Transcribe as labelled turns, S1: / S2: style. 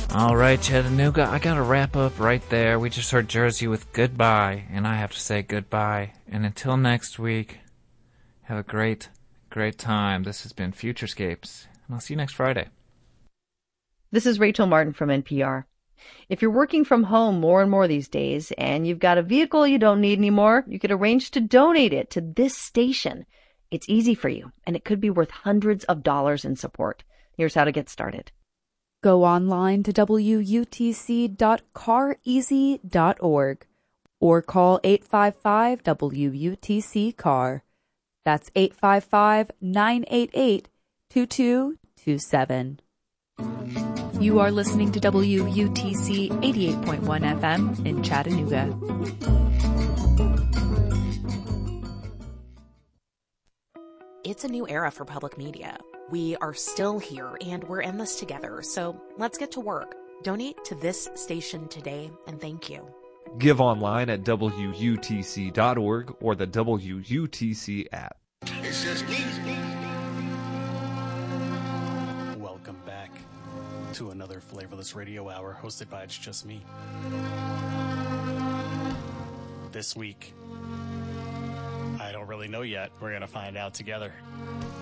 S1: All right, Chattanooga, I gotta wrap up right there. We just heard Jersey with Goodbye, and I have to say goodbye. And until next week, have a great, great time. This has been Futurescapes, and I'll see you next Friday.
S2: This is Rachel Martin from NPR. If you're working from home more and more these days, and you've got a vehicle you don't need anymore, you could arrange to donate it to this station. It's easy for you, and it could be worth hundreds of dollars in support. Here's how to get started.
S3: Go online to wutc.careasy.org or call 855-WUTC-CAR. That's 855-988-2227. You are listening to WUTC 88.1 FM in Chattanooga.
S4: It's a new era for public media. We are still here, and we're in this together, so let's get to work. Donate to this station today, and thank you.
S5: Give online at WUTC.org or the WUTC app.
S6: It's just me. Welcome back to another Flavorless Radio Hour hosted by It's Just Me. This week, I don't really know yet. We're going to find out together.